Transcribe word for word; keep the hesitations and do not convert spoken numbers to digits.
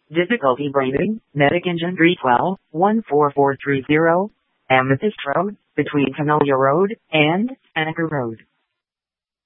Difficulty breathing, Medic Engine three twelve, one four four three zero, Amethyst Road, between Camellia Road and Anchor Road.